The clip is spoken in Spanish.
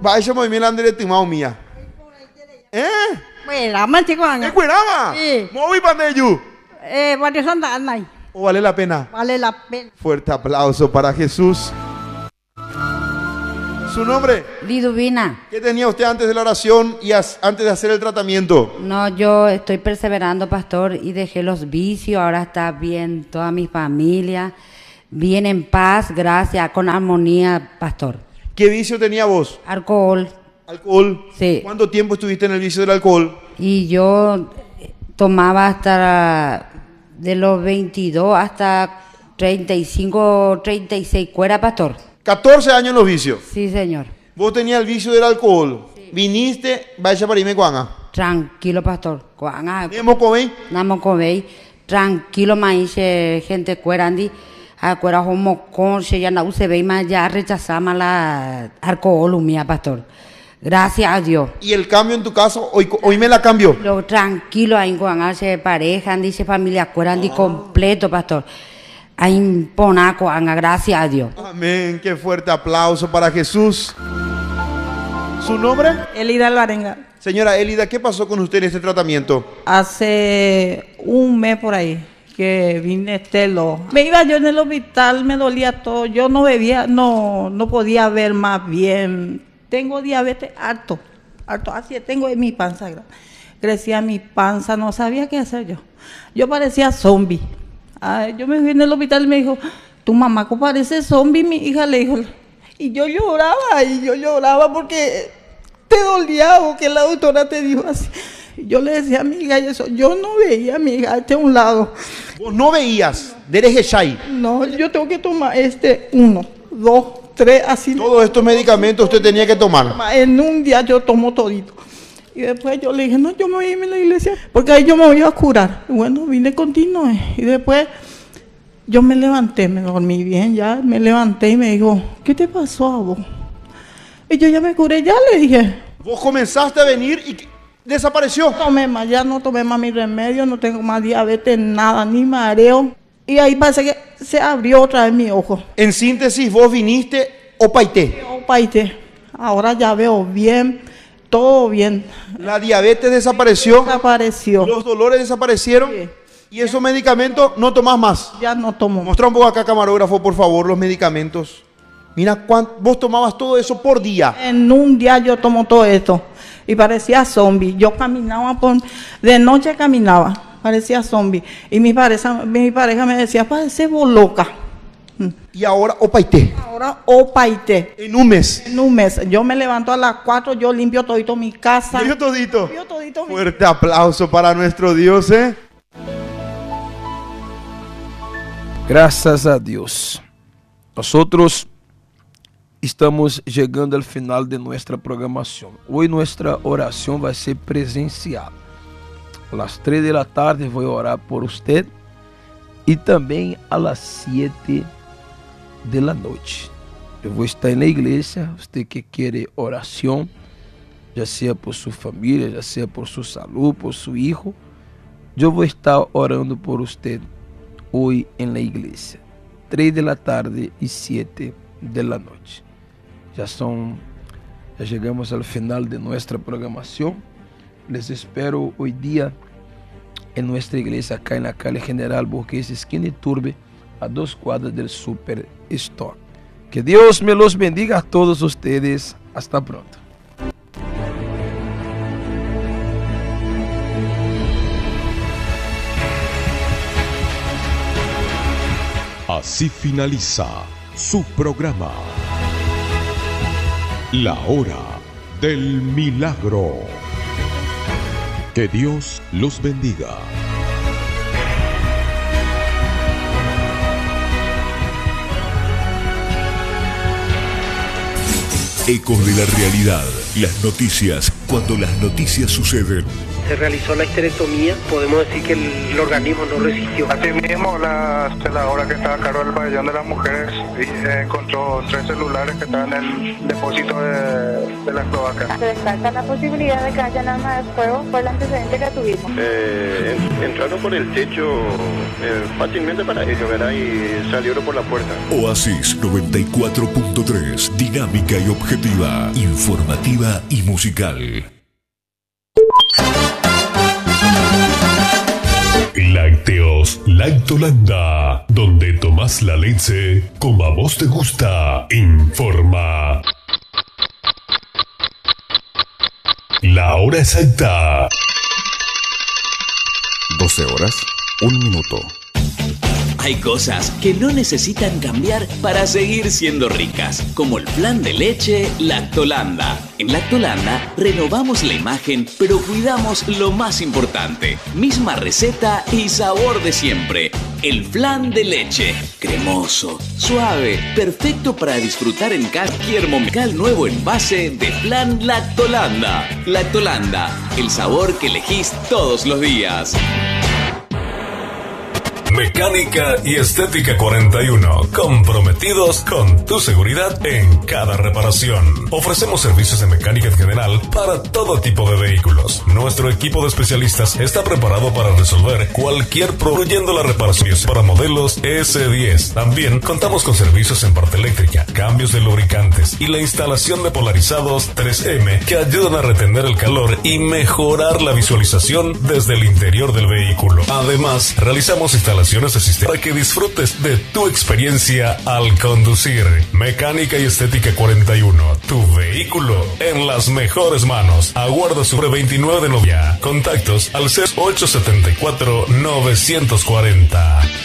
Vaya muy bien André Timao mía. Cuerama, chico. ¿Qué cuerama? Sí. Moví pandeyu. Varios andan ahí. ¿O vale la pena? Vale la pena. Fuerte aplauso para Jesús. ¿Su nombre? Liduvina. ¿Qué tenía usted antes de la oración y antes de hacer el tratamiento? No, yo estoy perseverando, pastor, y dejé los vicios. Ahora está bien toda mi familia. Bien en paz, gracias, con armonía, pastor. ¿Qué vicio tenía vos? Alcohol. ¿Alcohol? Sí. ¿Cuánto tiempo estuviste en el vicio del alcohol? Y yo tomaba hasta de los 22 hasta 35, 36 cuera, pastor. 14 años en los vicios. Sí, señor. Vos tenías el vicio del alcohol. Sí. Viniste, vaya para irme cuanga. Tranquilo, pastor. Cuanga. ¿Nemo comé? Namo comé. Tranquilo, maíz, gente cuerandi. Acuera homo con se ya no se ve más ya rechazamos la alcohol mía, pastor. Gracias a Dios. ¿Y el cambio en tu caso? Hoy me la cambió. Lo tranquilo ahí cuando se pareja, dice familia cuerandi completo, pastor. Ahí ponaco, gracias a Dios. Amén. Qué fuerte aplauso para Jesús. ¿Su nombre? Elida Alvarenga. Señora Elida, ¿qué pasó con usted en este tratamiento? Hace un mes por ahí que vine me iba yo en el hospital, me dolía todo, yo no bebía, no podía ver más bien. Tengo diabetes harto, así tengo en mi panza, crecía mi panza, no sabía qué hacer yo parecía zombie. Yo me fui en el hospital y me dijo, tu mamá parece zombie, mi hija, le dijo, y yo lloraba porque te dolía o que la doctora te dijo así. Yo le decía a mi hija eso, yo no veía a mi hija a un lado. ¿Vos no veías? ¿Derejeshai? No, yo tengo que tomar 1, 2, 3, así. Todos estos medicamentos usted tenía que tomar. En un día yo tomo todito. Y después yo le dije, no, yo me voy a irme a la iglesia, porque ahí yo me voy a curar. Y bueno, vine continuo. Y después yo me levanté, me dormí bien ya, me levanté y me dijo, ¿qué te pasó a vos? Y yo ya me curé, ya le dije. Vos comenzaste a venir y desapareció. Ya no tomé más mi remedio, no tengo más diabetes, nada, ni mareo. Y ahí parece que se abrió otra vez mi ojo. En síntesis, vos viniste opaité. Opaité. Ahora ya veo bien, todo bien. La diabetes desapareció. Desapareció. Los dolores desaparecieron. Sí. Y esos medicamentos no tomás más. Ya no tomo. Mostra un poco acá, camarógrafo, por favor, los medicamentos. Mira, vos tomabas todo eso por día. En un día yo tomo todo esto. Y parecía zombie. Yo caminaba de noche caminaba, parecía zombie. Y mi pareja me decía, parece vos loca. Y ahora opaité. Ahora opaité. En un mes. En un mes. Yo me levanto a las 4, yo limpio todito mi casa. ¿Limpio todito? Fuerte aplauso para nuestro Dios, Gracias a Dios. Nosotros estamos llegando al final de nuestra programación. Hoy nuestra oración va a ser presencial. A las 3 de la tarde voy a orar por usted y también a las 7 de la noche. Yo voy a estar en la iglesia. Usted que quiere oración, ya sea por su familia, ya sea por su salud, por su hijo, yo voy a estar orando por usted hoy en la iglesia. 3 de la tarde y 7 de la noche. Ya llegamos al final de nuestra programación. Les espero hoy día en nuestra iglesia acá en la calle General Borges, esquina Iturbe, a 2 cuadras del Super Stock. Que Dios me los bendiga a todos ustedes. Hasta pronto. Así finaliza su programa. La hora del milagro. Que Dios los bendiga. Ecos de la realidad. Las noticias cuando las noticias suceden. Se realizó la histerectomía, podemos decir que el organismo no resistió. Asimismo, la celadora que estaba a cargo del pabellón de las mujeres encontró 3 celulares que estaban en el depósito de las cloacas. Se descarta la posibilidad de que haya arma de fuego por el antecedente que tuvimos. Entraron por el techo fácilmente para ello, ¿verdad? Y salieron por la puerta. Oasis 94.3, dinámica y objetiva. educativa, informativa y musical. Lácteos Lactolanda, donde tomas la leche como a vos te gusta. Informa. La hora exacta. 12 horas, 1 minuto. Hay cosas que no necesitan cambiar para seguir siendo ricas, como el flan de leche Lactolanda. En Lactolanda renovamos la imagen, pero cuidamos lo más importante. Misma receta y sabor de siempre. El flan de leche, cremoso, suave, perfecto para disfrutar en cualquier momento. El nuevo envase de flan Lactolanda. Lactolanda, el sabor que elegís todos los días. Mecánica y Estética 41, comprometidos con tu seguridad en cada reparación. Ofrecemos servicios de mecánica en general para todo tipo de vehículos. Nuestro equipo de especialistas está preparado para resolver cualquier problema, incluyendo la reparación para modelos S10. También contamos con servicios en parte eléctrica, cambios de lubricantes y la instalación de polarizados 3M que ayudan a retener el calor y mejorar la visualización desde el interior del vehículo. Además, realizamos instalaciones de sistema para que disfrutes de tu experiencia al conducir. Mecánica y Estética 41, tu vehículo en las mejores manos. Aguarda sobre 29 de noviembre. Contactos al 0874 940.